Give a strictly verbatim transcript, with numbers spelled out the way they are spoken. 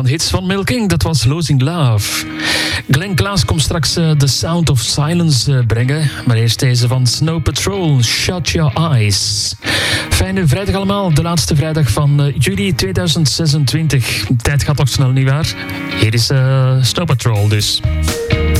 van hits van Milking. Dat was Losing Love. Glenn Klaas komt straks uh, The Sound of Silence uh, brengen. Maar eerst deze van Snow Patrol, Shut Your Eyes. Fijne vrijdag allemaal. De laatste vrijdag van uh, juli tweeduizend zesentwintig. De tijd gaat toch snel, nietwaar? Hier is uh, Snow Patrol dus.